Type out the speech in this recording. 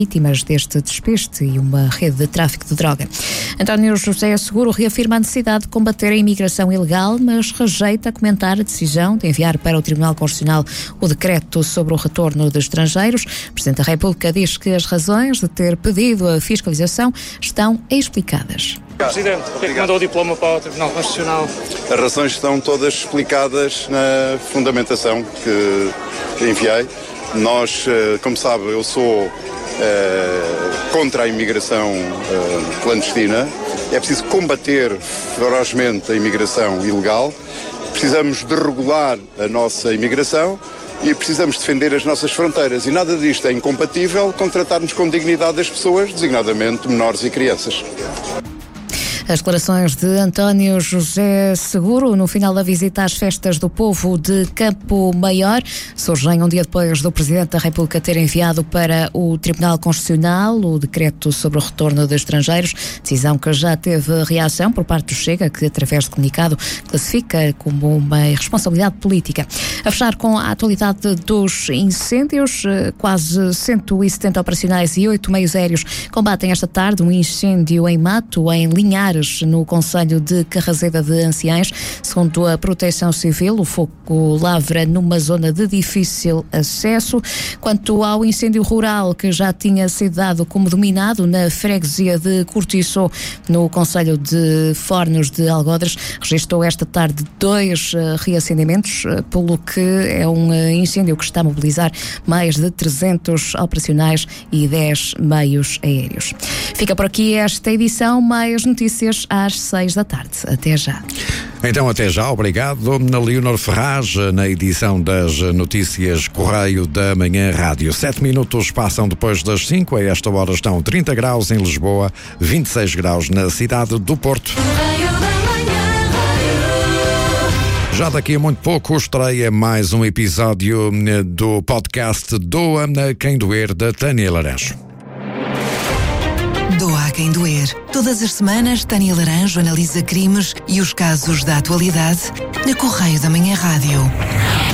vítimas deste despiste e uma rede de tráfico de droga. António José Seguro reafirma a necessidade de combater a imigração ilegal, mas rejeita comentar a decisão de enviar para o Tribunal Constitucional o decreto sobre o retorno de estrangeiros. O Presidente da República diz que as razões de ter pedido a fiscalização estão explicadas. Presidente, por que é que mandou o diploma para o Tribunal Constitucional? As razões estão todas explicadas na fundamentação que enviei. Nós, como sabe, eu sou contra a imigração clandestina. É preciso combater ferozmente a imigração ilegal. Precisamos de regular a nossa imigração e precisamos defender as nossas fronteiras. E nada disto é incompatível com tratarmos com dignidade as pessoas, designadamente menores e crianças. As declarações de António José Seguro no final da visita às festas do povo de Campo Maior surgem um dia depois do Presidente da República ter enviado para o Tribunal Constitucional o decreto sobre o retorno de estrangeiros, decisão que já teve reação por parte do Chega, que através de comunicado classifica como uma irresponsabilidade política. A fechar com a atualidade dos incêndios, quase 170 operacionais e 8 meios aéreos combatem esta tarde um incêndio em mato em Linhares, no concelho de Carrazeda de Anciães. Segundo a Proteção Civil, o fogo lavra numa zona de difícil acesso. Quanto ao incêndio rural, que já tinha sido dado como dominado na freguesia de Cortiço, no concelho de Fornos de Algodres, registrou esta tarde 2 reacendimentos, pelo que é um incêndio que está a mobilizar mais de 300 operacionais e 10 meios aéreos. Fica por aqui esta edição, mais notícias às 6 da tarde. Até já. Então, até já. Obrigado. Leonor Ferraz, na edição das notícias Correio da Manhã Rádio. 7 minutos passam depois das 5. A esta hora estão 30 graus em Lisboa, 26 graus na cidade do Porto. Já daqui a muito pouco estreia mais um episódio do podcast Doa Quem Doer, da Tânia Laranjo. Doa a quem doer. Todas as semanas, Tânia Laranjo analisa crimes e os casos da atualidade na Correio da Manhã Rádio.